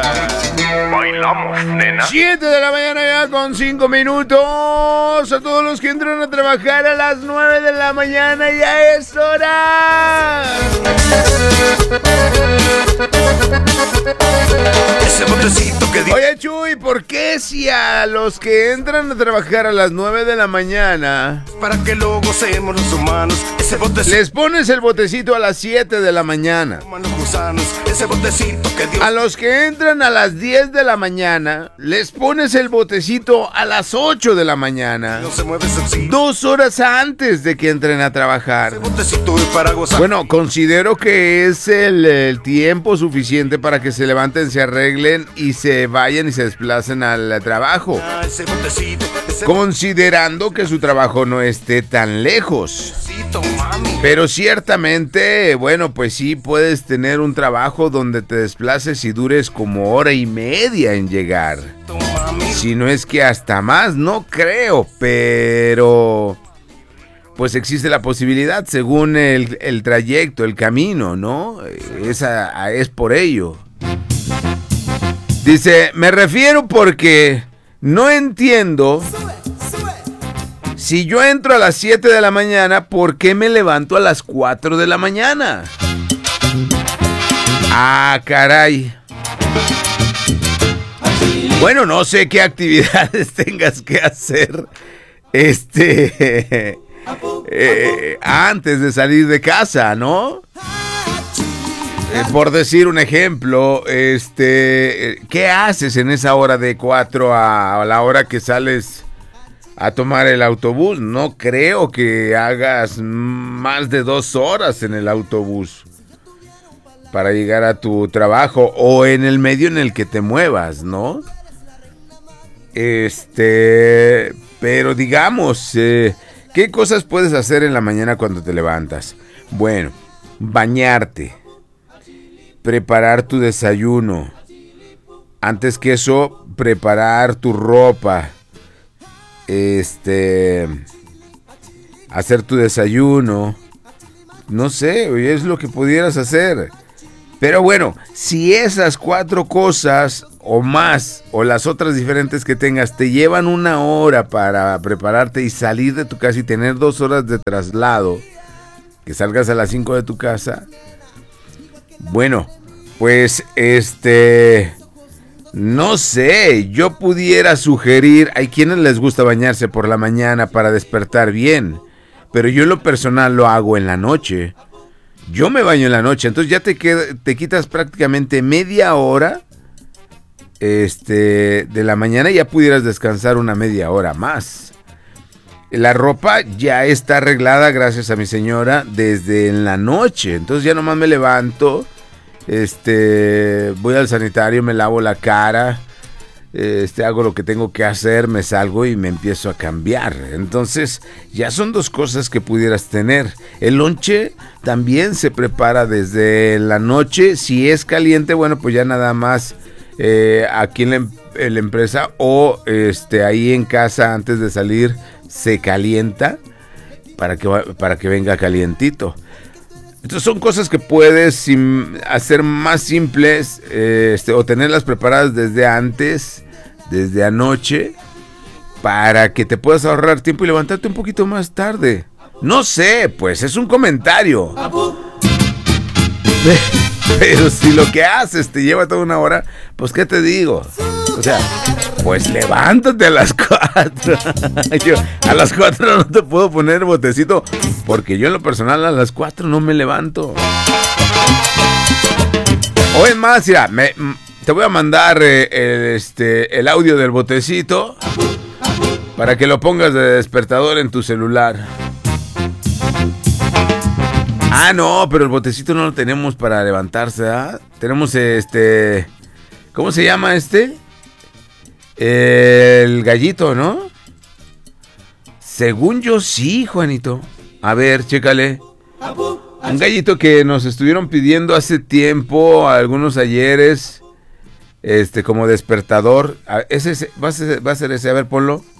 Bailamos, nena. 7 de la mañana ya con 5 minutos. A todos los que entran a trabajar a las 9 de la mañana ya es hora. Ese botecito que dio. Oye, Chuy, ¿por qué si a los que entran a trabajar a las 9 de la mañana Para que lo gocemos los humanos. Ese botecito. les pones el botecito a las 7 de la mañana? Los gusanos. Ese botecito que dio. A los que entran a las 10 de la mañana, les pones el botecito a las 8 de la mañana. No se mueve sencillo. 2 horas antes de que entren a trabajar. Ese botecito es para gozar. Bueno, considero que es el tiempo suficiente para que se levanten, se arreglen y se vayan y se desplacen al trabajo. Ese botecito. Ese Considerando que su trabajo no esté tan lejos. botecito, mami. Pero ciertamente, bueno, pues sí puedes tener un trabajo donde te desplaces y dures como hora y media en llegar. Mami. Si no es que hasta más, no creo, pero pues existe la posibilidad según el trayecto, el camino, ¿no? Es por ello. Dice, me refiero porque no entiendo si yo entro a las 7 de la mañana, ¿por qué me levanto a las 4 de la mañana? Ah, caray. Bueno, no sé qué actividades tengas que hacer antes de salir de casa, ¿no? Por decir un ejemplo, ¿qué haces en esa hora de 4 a la hora que sales a tomar el autobús? No creo que hagas más de 2 horas en el autobús para llegar a tu trabajo o en el medio en el que te muevas, ¿no? Pero digamos, ¿qué cosas puedes hacer en la mañana cuando te levantas? Bueno, bañarte, preparar tu desayuno, antes que eso, preparar tu ropa, hacer tu desayuno, no sé, es lo que pudieras hacer. Pero bueno, si esas 4 cosas o más, o las otras diferentes que tengas, te llevan 1 hora para prepararte y salir de tu casa y tener 2 horas de traslado, que salgas a las 5 de tu casa, bueno, pues no sé, yo pudiera sugerir, hay quienes les gusta bañarse por la mañana para despertar bien, pero yo en lo personal lo hago en la noche. Yo me baño en la noche, entonces ya te quitas prácticamente media hora de la mañana y ya pudieras descansar una media hora más. La ropa ya está arreglada gracias a mi señora desde en la noche, entonces ya nomás me levanto, voy al sanitario, me lavo la cara, hago lo que tengo que hacer, me salgo y me empiezo a cambiar. Entonces ya son 2 cosas que pudieras tener. El lonche también se prepara desde la noche. Si es caliente, bueno, pues ya nada más aquí en la empresa o ahí en casa antes de salir se calienta para que venga calientito. Entonces son cosas que puedes hacer más simples, o tenerlas preparadas desde antes, desde anoche, para que te puedas ahorrar tiempo y levantarte un poquito más tarde. No sé, pues es un comentario. Pero si lo que haces te lleva toda 1 hora, pues ¿qué te digo? O sea, pues levántate a las 4. Yo a las 4 no te puedo poner botecito, porque yo en lo personal a las 4 no me levanto. O es más, mira, te voy a mandar el audio del botecito para que lo pongas de despertador en tu celular. Ah, no, pero el botecito no lo tenemos para levantarse, ¿ah? Tenemos ¿cómo se llama el gallito, ¿no? Según yo sí, Juanito. A ver, chécale. Un gallito que nos estuvieron pidiendo hace tiempo, algunos ayeres, como despertador. Ese va a ser ese, a ver, ponlo.